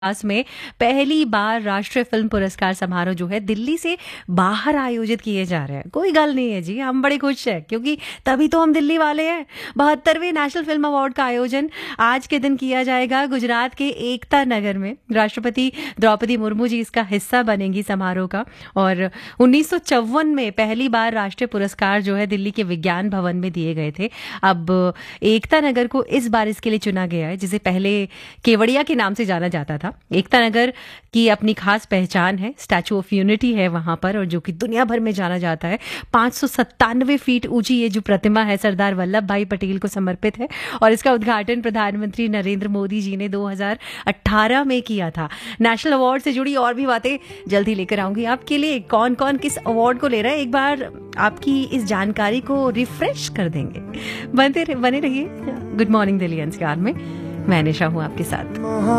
पास में पहली बार राष्ट्रीय फिल्म पुरस्कार समारोह जो है दिल्ली से बाहर आयोजित किए जा रहे हैं। कोई गल नहीं है जी, हम बड़े खुश हैं क्योंकि तभी तो हम दिल्ली वाले हैं। 72वें नेशनल फिल्म अवार्ड का आयोजन आज के दिन किया जाएगा गुजरात के एकता नगर में। राष्ट्रपति द्रौपदी मुर्मू जी इसका हिस्सा बनेंगी समारोह का। और 1954 में पहली बार राष्ट्रीय पुरस्कार जो है दिल्ली के विज्ञान भवन में दिए गए थे। अब एकता नगर को इस बार इसके लिए चुना गया है, जिसे पहले केवड़िया के नाम से जाना जाता था। एकता नगर की अपनी खास पहचान है, स्टैचू ऑफ यूनिटी है वहां पर, और जो कि दुनिया भर में जाना जाता है। 597 फीट ऊंची ये जो प्रतिमा है सरदार वल्लभ भाई पटेल को समर्पित है, और इसका उद्घाटन प्रधानमंत्री नरेंद्र मोदी जी ने 2018 में किया था। नेशनल अवार्ड से जुड़ी और भी बातें जल्दी लेकर आऊंगी आपके लिए। कौन कौन किस अवार्ड को ले रहा है, एक बार आपकी इस जानकारी को रिफ्रेश कर देंगे। बने रहिए गुड मॉर्निंग दिल्ली एनसीआर में। मैं निशा हूं आपके साथ।